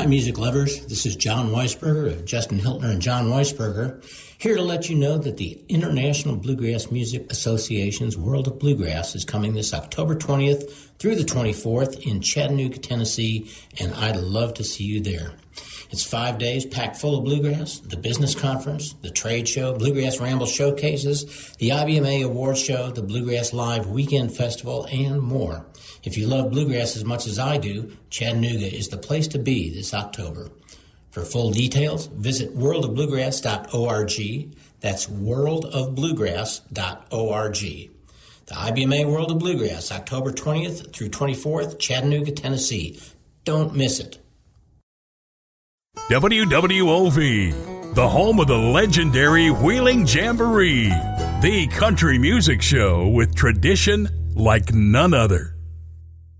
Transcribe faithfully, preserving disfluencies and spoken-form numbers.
music lovers. This is John Weisberger of Justin Hiltner and John Weisberger, here to let you know that the International Bluegrass Music Association's World of Bluegrass is coming this October twentieth through the twenty-fourth in Chattanooga, Tennessee, and I'd love to see you there. It's five days packed full of bluegrass, the business conference, the trade show, Bluegrass Ramble showcases, the I B M A Awards Show, the Bluegrass Live Weekend Festival, and more. If you love bluegrass as much as I do, Chattanooga is the place to be this October. For full details, visit world of bluegrass dot org. That's world of bluegrass dot org. The I B M A World of Bluegrass, October twentieth through twenty-fourth, Chattanooga, Tennessee. Don't miss it. W W O V, the home of the legendary Wheeling Jamboree, the country music show with tradition like none other.